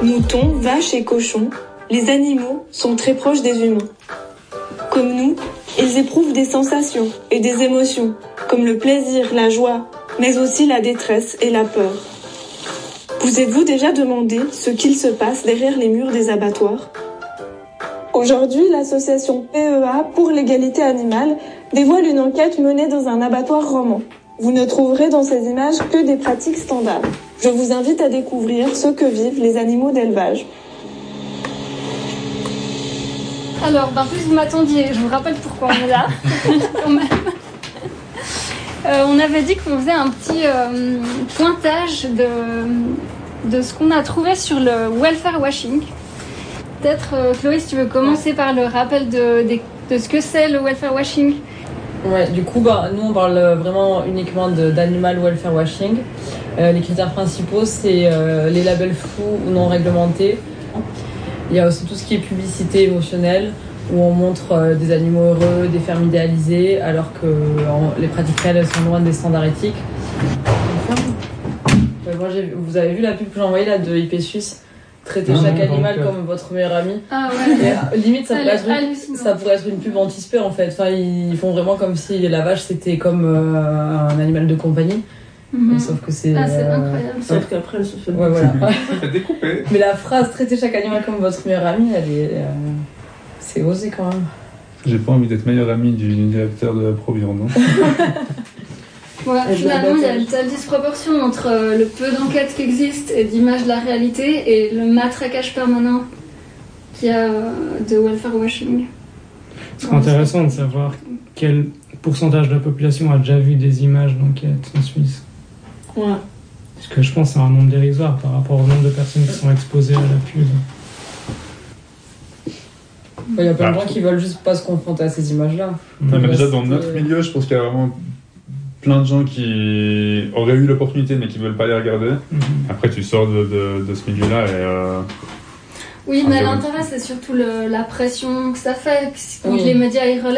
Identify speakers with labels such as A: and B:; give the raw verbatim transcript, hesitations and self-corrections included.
A: Moutons, vaches et cochons, les animaux sont très proches des humains. Comme nous, ils éprouvent des sensations et des émotions, comme le plaisir, la joie, mais aussi la détresse et la peur. Vous êtes-vous déjà demandé ce qu'il se passe derrière les murs des abattoirs ? Aujourd'hui, l'association P E A pour l'égalité animale dévoile une enquête menée dans un abattoir roman. Vous ne trouverez dans ces images que des pratiques standards. Je vous invite à découvrir ce que vivent les animaux d'élevage.
B: Alors, ben, plus vous m'attendiez, je vous rappelle pourquoi on est là, quand même. Euh, on avait dit qu'on faisait un petit euh, pointage de, de ce qu'on a trouvé sur le welfare washing. Peut-être, euh, Chloé, si tu veux commencer par le rappel de, de, de ce que c'est le welfare washing.
C: Ouais, du coup, bah, nous, on parle vraiment uniquement de, d'animal welfare washing. Euh, les critères principaux, c'est euh, les labels flous ou non réglementés. Il y a aussi tout ce qui est publicité émotionnelle, où on montre euh, des animaux heureux, des fermes idéalisées, alors que en, les pratiques réelles sont loin des standards éthiques. Euh, moi, j'ai, vous avez vu la pub que j'ai envoyée là, de I P Suisse ? Traitez non, chaque non, animal comme votre meilleur ami.
B: Ah ouais.
C: Et, euh, limite, ça pourrait, être, ça pourrait être une pub anti-spé en fait. Enfin, ils font vraiment comme si la vache c'était comme euh, un animal de compagnie. Mm-hmm. Sauf que c'est.
B: Ah, c'est euh... incroyable.
D: Sauf qu'après, elle se fait.
C: Ouais, voilà.
D: Ça fait découper.
C: Mais la phrase traitez chaque animal comme votre meilleur ami, elle est. Euh... C'est osé quand même.
E: J'ai pas envie d'être meilleur ami du directeur de la Proviande.
B: Ouais, finalement, il y a une telle disproportion entre le peu d'enquêtes qui existent et d'images de la réalité et le matraquage permanent qu'il y a de welfare washing.
F: C'est intéressant de savoir quel pourcentage de la population a déjà vu des images d'enquête en Suisse.
D: Ouais.
F: Parce que je pense que c'est un nombre dérisoire par rapport au nombre de personnes qui sont exposées à la pub.
C: Il y a plein de gens qui veulent juste pas se confronter à ces images-là.
E: Non, mais déjà, dans notre milieu, je pense qu'il y a vraiment plein de gens qui auraient eu l'opportunité mais qui veulent pas les regarder. Mm-hmm. Après, tu sors de, de, de ce milieu-là et... Euh...
B: Oui, mais l'intérêt, c'est surtout le, la pression que ça fait. Quand oui. les médias y relaient,